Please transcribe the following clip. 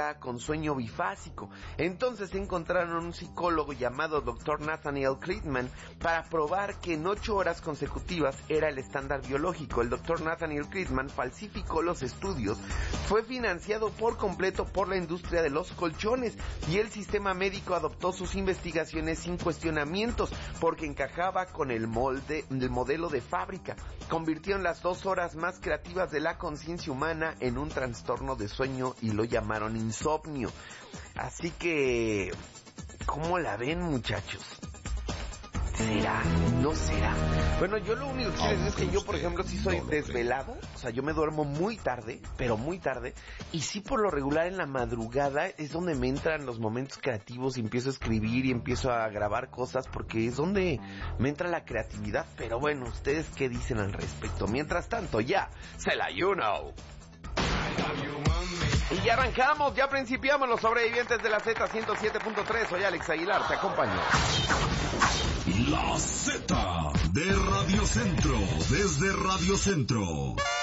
persista con sueño bifásico. Entonces encontraron un psicólogo llamado Dr. Nathaniel Friedman para probar que en 8 horas consecutivas era el estándar biológico. El Dr. Nathaniel Friedman falsificó los estudios, fue financiado por completo por la industria de los colchones y el sistema médico adoptó sus investigaciones sin cuestionamientos porque encajaba con el modelo de fábrica. Convirtieron las 2 horas más creativas de la conciencia humana en un trastorno de sueño y lo llamaron insomnio. Así que, ¿cómo la ven, muchachos? ¿Será? ¿No será? Bueno, yo lo único que quiero decir es que yo, por ejemplo, sí soy desvelado. O sea, yo me duermo muy tarde, pero muy tarde. Y sí, por lo regular, en la madrugada es donde me entran los momentos creativos y empiezo a escribir y empiezo a grabar cosas porque es donde me entra la creatividad. Pero bueno, ¿ustedes qué dicen al respecto? Mientras tanto, ya, se la you know. Y ya arrancamos, ya principiamos los sobrevivientes de la Z107.3. Soy Alex Aguilar, te acompaño. La Z de Radio Centro, desde Radio Centro.